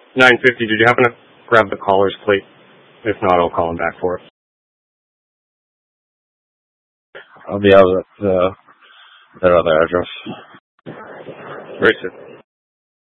950. Did you happen to grab the caller's plate? If not, I'll call him back for it. I'll be out at their other address. Very soon.